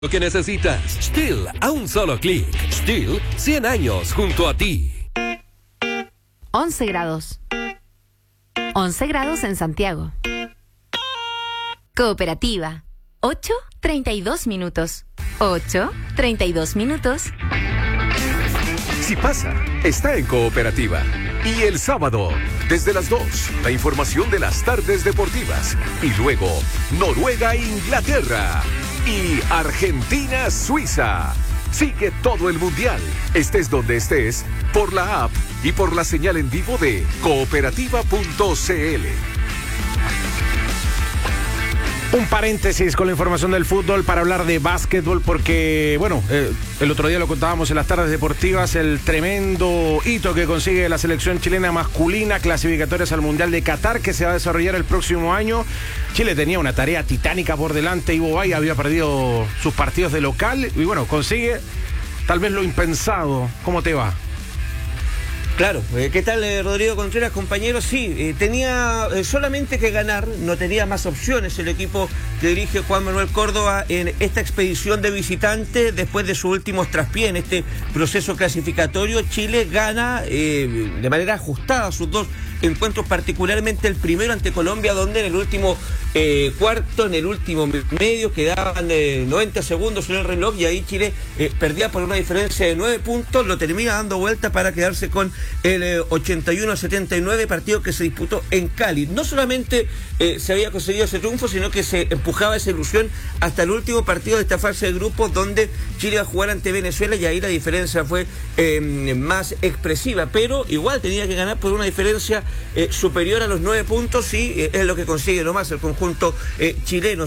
Lo que necesitas. Stihl, a un solo clic. Stihl, 100 años junto a ti. 11 grados. 11 grados en Santiago. Cooperativa. 8:32 minutos. 8:32 minutos. Si pasa, está en Cooperativa. Y el sábado, desde las 2, la información de las tardes deportivas. Y luego, Noruega-Inglaterra. Y Argentina-Suiza. Sigue todo el mundial, estés donde estés, por la app y por la señal en vivo de cooperativa.cl. Un paréntesis con la información del fútbol para hablar de básquetbol porque, bueno, el otro día lo contábamos en las tardes deportivas, el tremendo hito que consigue la selección chilena masculina, clasificatorias al Mundial de Qatar, que se va a desarrollar el próximo año. Chile tenía una tarea titánica por delante, Ivo Bay había perdido sus partidos de local y, bueno, consigue tal vez lo impensado. ¿Cómo te va? Claro, ¿qué tal, Rodrigo Contreras, compañero? Sí, tenía solamente que ganar, no tenía más opciones el equipo que dirige Juan Manuel Córdoba en esta expedición de visitante después de sus últimos traspiés en este proceso clasificatorio. Chile gana de manera ajustada sus dos encuentros, particularmente el primero ante Colombia, donde en el último cuarto, en el último medio, quedaban 90 segundos en el reloj y ahí Chile perdía por una diferencia de 9 puntos, lo termina dando vuelta para quedarse con el 81-79, partido que se disputó en Cali. No solamente se había conseguido ese triunfo, sino que se empujaba esa ilusión hasta el último partido de esta fase de grupos, donde Chile iba a jugar ante Venezuela y ahí la diferencia fue más expresiva, pero igual tenía que ganar por una diferencia superior a los 9 puntos y es lo que consigue nomás el conjunto chileno,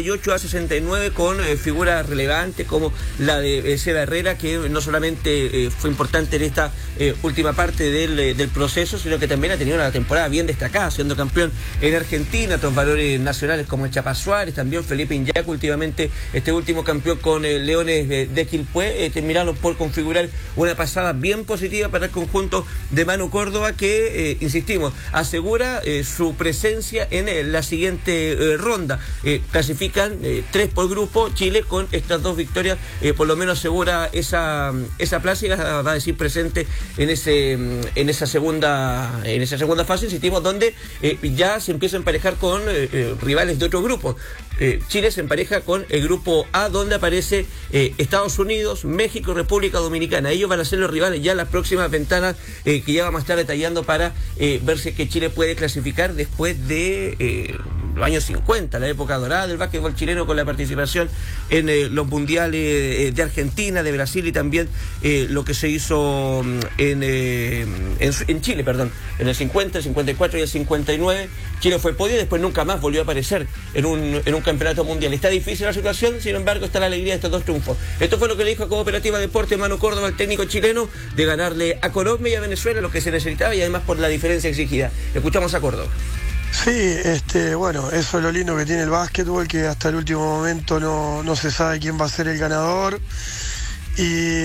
78-69, con figuras relevantes como la de Seba Herrera, que no solamente fue importante en esta última parte del proceso, sino que también ha tenido una temporada bien destacada, siendo campeón en Argentina, otros valores nacionales como el Chapa Suárez, también Felipe Iñaco, últimamente este último campeón con Leones de Quilpué, terminaron por configurar una pasada bien positiva para el conjunto de Manu Córdoba, que, insistimos, asegura su presencia en la siguiente ronda. Clasifican 3 por grupo. Chile, con estas 2 victorias, por lo menos asegura esa plaza y va a decir presente en esa segunda fase, insistimos, donde ya se empieza a emparejar con rivales de otros grupos. Chile se empareja con el grupo A, donde aparece Estados Unidos, México, República Dominicana. Ellos van a ser los rivales ya en las próximas ventanas que ya vamos a estar detallando para ver si es que Chile puede clasificar después de los años 50, la época dorada del básquetbol chileno, con la participación en los mundiales de Argentina, de Brasil y también lo que se hizo en Chile, en el 50, el 54 y el 59. Chile fue podio y después nunca más volvió a aparecer en un campeonato mundial. Está difícil la situación, sin embargo está la alegría de estos 2 triunfos. Esto fue lo que le dijo a Cooperativa Deporte Manu Córdoba, el técnico chileno, de ganarle a Colombia y a Venezuela lo que se necesitaba y además por la diferencia exigida. Escuchamos a Córdoba. Sí, bueno, eso es lo lindo que tiene el básquetbol, que hasta el último momento no se sabe quién va a ser el ganador y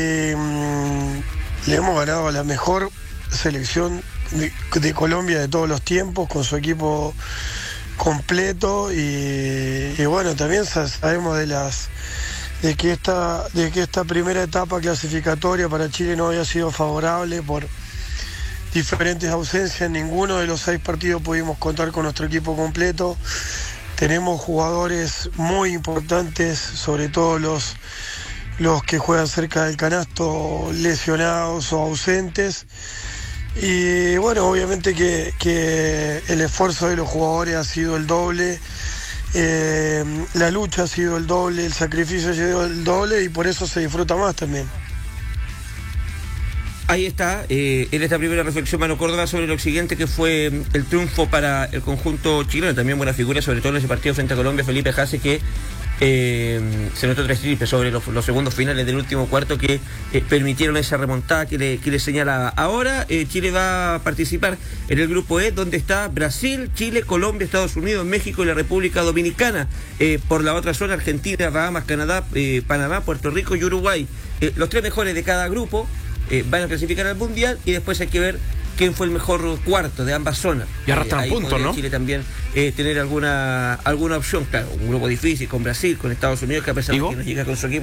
le hemos ganado a la mejor selección de Colombia de todos los tiempos, con su equipo completo y bueno, también sabemos de que esta primera etapa clasificatoria para Chile no había sido favorable por diferentes ausencias. En ninguno de los 6 partidos pudimos contar con nuestro equipo completo. Tenemos jugadores muy importantes, sobre todo los que juegan cerca del canasto, lesionados o ausentes. Y bueno, obviamente que el esfuerzo de los jugadores ha sido el doble, la lucha ha sido el doble, el sacrificio ha sido el doble y por eso se disfruta más también. Ahí está, en esta primera reflexión, Manu Córdoba, sobre lo siguiente que fue el triunfo para el conjunto chileno. También buena figura, sobre todo en ese partido frente a Colombia, Felipe Jase, que se notó 3 triples sobre los segundos finales del último cuarto que permitieron esa remontada que le señala ahora. Chile va a participar en el grupo E, donde está Brasil, Chile, Colombia, Estados Unidos, México y la República Dominicana. Por la otra zona, Argentina, Bahamas, Canadá, Panamá, Puerto Rico y Uruguay. Los 3 mejores de cada grupo van a clasificar al Mundial y después hay que ver quién fue el mejor cuarto de ambas zonas. Y arrastran puntos, ¿no? Chile también tener alguna opción, claro, un grupo difícil con Brasil, con Estados Unidos, que a pesar de que no llega con su equipo